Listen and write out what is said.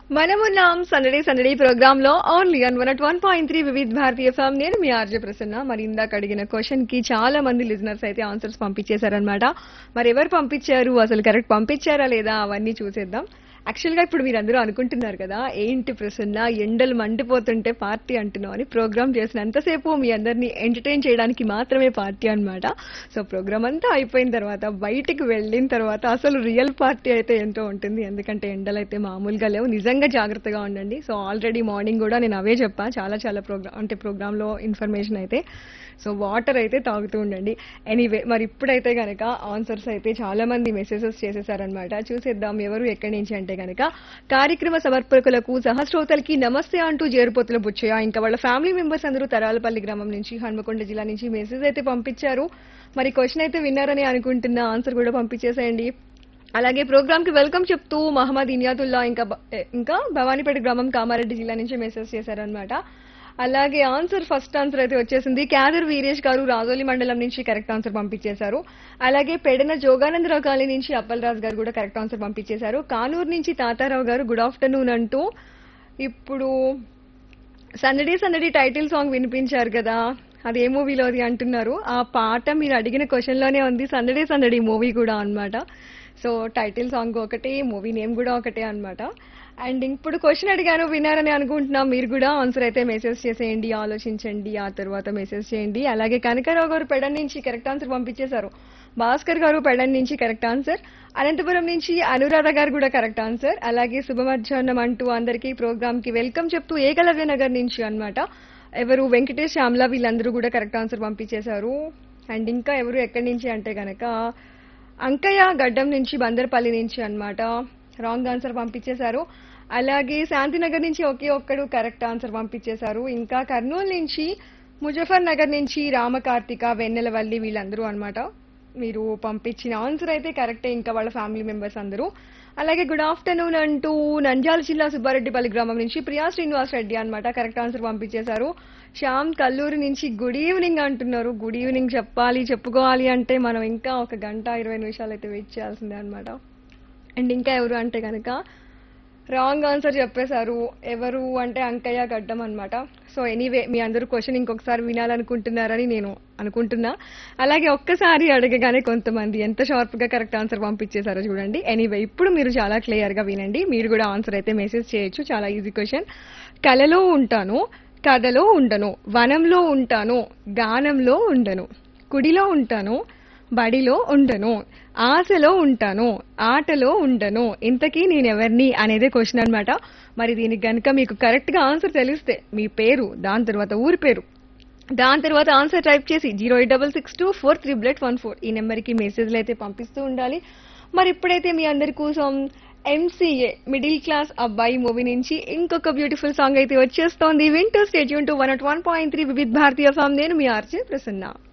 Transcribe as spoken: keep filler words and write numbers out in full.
మనమున్నాం సందడి సందడి ప్రోగ్రామ్ లో only an one at one point three వివిధ భారతీయ ఎఫ్ఎం. నేను మీ ఆర్జే ప్రసన్న. మరి ఇందాక అడిగిన క్వశ్చన్ కి చాలా మంది లిజనర్స్ అయితే ఆన్సర్స్ పంపించేశారనమాట. మరి ఎవరు పంపించారు, అసలు కరెక్ట్ పంపించారా లేదా అవన్నీ చూసేద్దాం. యాక్చువల్ గా ఇప్పుడు మీరు అందరూ అనుకుంటున్నారు కదా, ఏంటి ప్రసన్న ఎండలు మండిపోతుంటే పార్టీ అంటున్నావు అని. ప్రోగ్రామ్ చేసినంతసేపు మీ అందరినీ ఎంటర్టైన్ చేయడానికి మాత్రమే పార్టీ అన్నమాట. సో ప్రోగ్రామ్ అంతా అయిపోయిన తర్వాత బయటికి వెళ్ళిన తర్వాత అసలు రియల్ పార్టీ అయితే ఎంతో ఉంటుంది. ఎందుకంటే ఎండలు అయితే మామూలుగా లేవు. నిజంగా జాగ్రత్తగా ఉండండి. సో ఆల్రెడీ మార్నింగ్ కూడా నేను అవే చెప్పా, చాలా చాలా ప్రోగ్రామ్ అంటే ప్రోగ్రామ్ లో ఇన్ఫర్మేషన్ అయితే. సో వాటర్ అయితే తాగుతూ ఉండండి. ఎనీవే, మరి ఇప్పుడైతే గనక ఆన్సర్స్ అయితే చాలా మంది మెసేజెస్ చేసేసారనమాట. చూసేద్దాం ఎవరు ఎక్కడి నుంచి అంటే గనక, కార్యక్రమ సమర్పకులకు సహస్రోతలకి నమస్తే అంటూ జేరుపోతుల బుచ్చయ్య, ఇంకా వాళ్ళ ఫ్యామిలీ మెంబర్స్ అందరూ తరాలపల్లి గ్రామం నుంచి, హన్మకొండ జిల్లా నుంచి మెసేజ్ అయితే పంపించారు. మరి క్వశ్చన్ అయితే విన్నారని అనుకుంటున్నా, ఆన్సర్ కూడా పంపించేసేయండి. అలాగే ప్రోగ్రామ్ కి వెల్కమ్ చెప్తూ మహమ్మద్ ఇనియాతుల్లా ఇంకా బ- ఇంకా భవానీపేట గ్రామం కామారెడ్డి జిల్లా నుంచి మెసేజ్ చేశారనమాట. అలాగే ఆన్సర్ ఫస్ట్ ఆన్సర్ అయితే వచ్చేసింది. క్యాదర్ వీరేష్ గారు రాజోలి మండలం నుంచి కరెక్ట్ ఆన్సర్ పంపించేశారు. అలాగే పెడన జోగానందరావు కాలనీ నుంచి అప్పలరాజు గారు కూడా కరెక్ట్ ఆన్సర్ పంపించేశారు. కానూరు నుంచి తాతారావు గారు గుడ్ ఆఫ్టర్నూన్ అంటూ ఇప్పుడు సందడి సందడి టైటిల్ సాంగ్ వినిపించారు కదా, అది ఏ మూవీలోది అంటున్నారు. ఆ పాట మీరు అడిగిన క్వశ్చన్ లోనే ఉంది, సందడి సందడి మూవీ కూడా అన్నమాట. సో టైటిల్ సాంగ్ ఒకటే, మూవీ నేమ్ కూడా ఒకటే అన్నమాట. అండ్ ఇప్పుడు క్వశ్చన్ అడిగాను, విన్నారని అనుకుంటున్నా. మీరు కూడా ఆన్సర్ అయితే మెసేజ్ చేసేయండి, ఆలోచించండి, ఆ తర్వాత మెసేజ్ చేయండి. అలాగే కనకారావు గారు పెడన్ నుంచి కరెక్ట్ ఆన్సర్ పంపించేశారు. భాస్కర్ గారు పెడన్ నుంచి కరెక్ట్ ఆన్సర్. అనంతపురం నుంచి అనురాధ గారు కూడా కరెక్ట్ ఆన్సర్. అలాగే శుభ మధ్యాహ్నం అంటూ అందరికీ ప్రోగ్రామ్ కి వెల్కమ్ చెప్తూ ఏకలవ్య నగర్ నుంచి అన్నమాట. ఎవరు వెంకటేష్ శ్యామ్లా వీళ్ళందరూ కూడా కరెక్ట్ ఆన్సర్ పంపించేశారు. అండ్ ఇంకా ఎవరు ఎక్కడి నుంచి అంటే గనక, అంకయ్య గడ్డం నుంచి బందర్పల్లి నుంచి అన్నమాట, రాంగ్ ఆన్సర్ పంపించేశారు. అలాగే శాంతినగర్ నుంచి ఒకే ఒక్కడు కరెక్ట్ ఆన్సర్ పంపించేశారు. ఇంకా కర్నూలు నుంచి ముజఫర్ నగర్ నుంచి రామకార్తిక వెన్నెలవల్లి వీళ్ళందరూ అన్నమాట. మీరు పంపించిన ఆన్సర్ అయితే కరెక్టే, ఇంకా వాళ్ళ ఫ్యామిలీ మెంబర్స్ అందరూ. అలాగే గుడ్ ఆఫ్టర్నూన్ అంటూ నంద్యాల జిల్లా సుబ్బారెడ్డిపల్లి గ్రామం నుంచి ప్రియా శ్రీనివాస్ రెడ్డి అన్నమాట కరెక్ట్ ఆన్సర్ పంపించేశారు. శ్యామ్ కల్లూరు నుంచి గుడ్ ఈవినింగ్ అంటున్నారు. గుడ్ ఈవినింగ్ చెప్పాలి చెప్పుకోవాలి అంటే మనం ఇంకా ఒక గంట ఇరవై నిమిషాలు అయితే వెయిట్ చేయాల్సిందే అన్నమాట. అండ్ ఇంకా ఎవరు అంటే కనుక రాంగ్ ఆన్సర్ చెప్పేశారు. ఎవరు అంటే అంకయ్య గడ్డం అన్నమాట. సో ఎనీవే, మీ అందరూ క్వశ్చన్ ఇంకొకసారి వినాలనుకుంటున్నారని నేను అనుకుంటున్నా. అలాగే ఒక్కసారి అడగగానే కొంతమంది ఎంత షార్ప్ గా కరెక్ట్ ఆన్సర్ పంపించేశారో చూడండి. ఎనీవే, ఇప్పుడు మీరు చాలా క్లియర్ గా వినండి. మీరు కూడా ఆన్సర్ అయితే మెసేజ్ చేయొచ్చు. చాలా ఈజీ క్వశ్చన్. కలలో ఉంటాను, కథలో ఉండను, వనంలో ఉంటాను, గానంలో ఉండను, కుడిలో ఉంటాను, బడిలో ఉండను, ఆశలో ఉంటాను, ఆటలో ఉండను, ఇంతకీ నేనెవరిని అనేదే క్వశ్చన్ అన్నమాట. మరి దీనికి గనుక మీకు కరెక్ట్ గా ఆన్సర్ తెలిస్తే మీ పేరు, దాని తర్వాత ఊరి పేరు, దాని తర్వాత ఆన్సర్ టైప్ చేసి zero eight double six two four three బ్లెట్ one four ఈ నెంబర్ కి మెసేజ్లు అయితే పంపిస్తూ ఉండాలి. మరి ఇప్పుడైతే మీ అందరి కోసం ఎంసీఏ మిడిల్ క్లాస్ అబ్బాయి మూవీ నుంచి ఇంకొక బ్యూటిఫుల్ సాంగ్ అయితే వచ్చేస్తోంది. వింటూ state Yoon to one at one point three వివిధ భారతీయ ఫామ్. నేను మీ ఆర్జే ప్రసన్న.